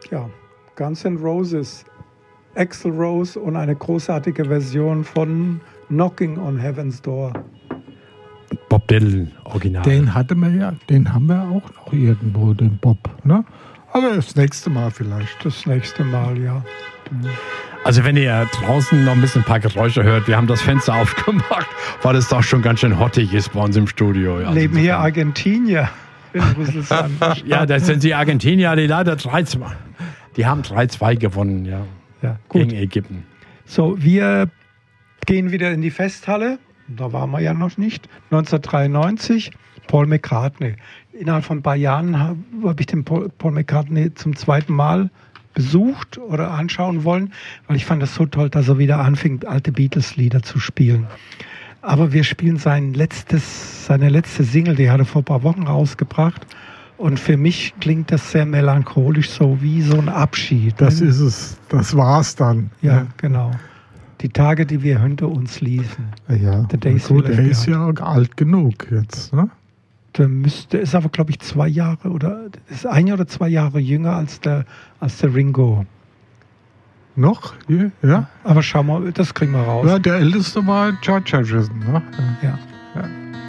Ja, Guns N' Roses, Axl Rose und eine großartige Version von Knocking on Heaven's Door. Bob Dylan, Original. Den haben wir auch noch irgendwo, den Bob, ne? Aber das nächste Mal vielleicht. Das nächste Mal, ja. Also wenn ihr draußen noch ein paar Geräusche hört, wir haben das Fenster aufgemacht, weil es doch schon ganz schön hottig ist bei uns im Studio. Also leben hier Argentinier in Russland. Ja, das sind die Argentinier, die leider 3-2. Die haben 3-2 gewonnen, ja gut. Gegen Ägypten. So, wir gehen wieder in die Festhalle. Da waren wir ja noch nicht. 1993, Paul McCartney. Innerhalb von ein paar Jahren habe ich den Paul McCartney zum zweiten Mal besucht oder anschauen wollen, weil ich fand das so toll, dass er wieder anfing, alte Beatles-Lieder zu spielen. Aber wir spielen seine letzte Single, die hat er vor ein paar Wochen rausgebracht. Und für mich klingt das sehr melancholisch, so wie so ein Abschied. Das ist es, das war's dann. Ja, genau. Die Tage, die wir hinter uns ließen. Ja, gut, er ist ja alt genug jetzt, ne? Der ist aber, glaube ich, 2 Jahre ist 1 oder 2 Jahre jünger als der Ringo. Noch? Ja. Aber schau mal, das kriegen wir raus. Ja, der älteste war George Harrison, ne? Ja.